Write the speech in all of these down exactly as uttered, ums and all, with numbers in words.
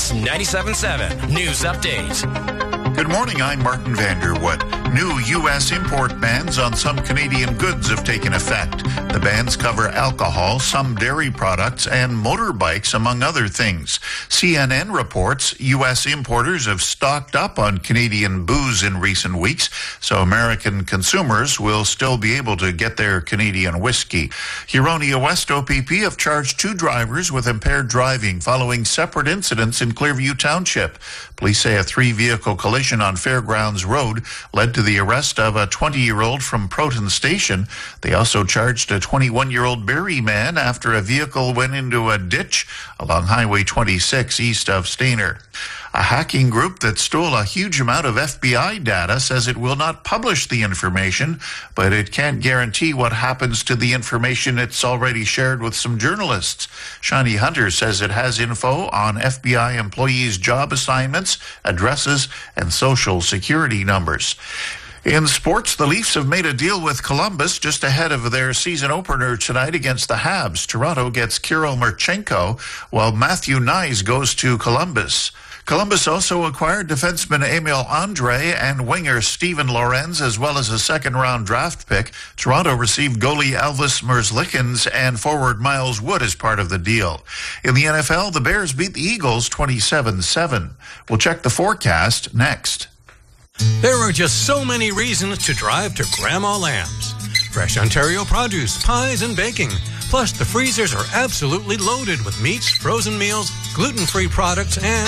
Max ninety-seven point seven News Update. Good morning, I'm Martin Vanderwood. New U S import bans on some Canadian goods have taken effect. The bans cover alcohol, some dairy products, and motorbikes, among other things. C N N reports U S importers have stocked up on Canadian booze in recent weeks, so American consumers will still be able to get their Canadian whiskey. Huronia West O P P have charged two drivers with impaired driving following separate incidents in Clearview Township. Police say a three-vehicle collision on Fairgrounds Road led to the arrest of a twenty-year-old from Proton Station. They also charged a twenty-one-year-old Barrie man after a vehicle went into a ditch along Highway twenty-six east of Stayner. A hacking group that stole a huge amount of F B I data says it will not publish the information, but it can't guarantee what happens to the information it's already shared with some journalists. Shiny Hunter says it has info on F B I employees' job assignments, addresses, and social security numbers. In sports, the Leafs have made a deal with Columbus just ahead of their season opener tonight against the Habs. Toronto gets Kirill Marchenko, while Matthew Nyes goes to Columbus. Columbus also acquired defenseman Emil Andre and winger Steven Lorenz, as well as a second-round draft pick. Toronto received goalie Elvis Merzlikins and forward Miles Wood as part of the deal. In the N F L, the Bears beat the Eagles twenty-seven seven. We'll check the forecast next. There are just so many reasons to drive to Grandma Lamb's. Fresh Ontario produce, pies, and baking. Plus, the freezers are absolutely loaded with meats, frozen meals, gluten-free products, and...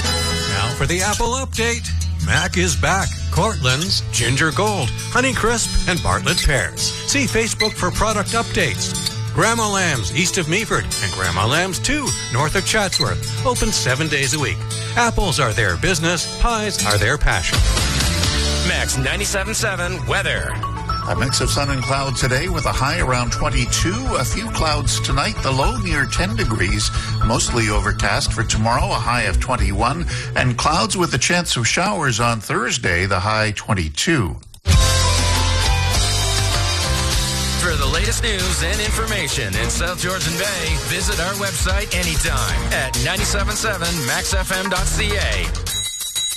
Now for the Apple update. Mac is back. Cortland's, Ginger Gold, Honey Crisp, and Bartlett Pears. See Facebook for product updates. Grandma Lamb's, east of Meaford, and Grandma Lamb's two, north of Chatsworth. Open seven days a week. Apples are their business. Pies are their passion. Max ninety-seven point seven weather. A mix of sun and cloud today with a high around twenty-two. A few clouds tonight, the low near ten degrees. Mostly overcast for tomorrow, a high of twenty-one. And clouds with a chance of showers on Thursday, the high twenty-two. For the latest news and information in South Georgian Bay, visit our website anytime at nine seven seven max f m dot c a.